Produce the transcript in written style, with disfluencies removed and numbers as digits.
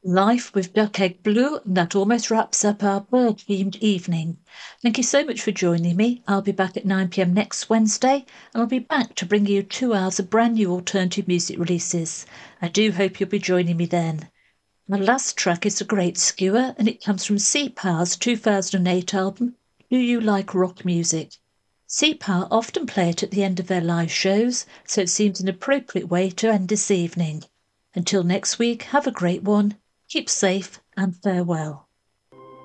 Life with Duck Egg Blue, and that almost wraps up our bird themed evening. Thank you so much for joining me. I'll be back at 9 p.m. next Wednesday, and I'll be back to bring you 2 hours of brand new alternative music releases. I do hope you'll be joining me then. My last track is a great skewer, and it comes from Sea Power's 2008 album, Do You Like Rock Music? Sea Power often play it at the end of their live shows, so it seems an appropriate way to end this evening. Until next week, have a great one, keep safe, and farewell.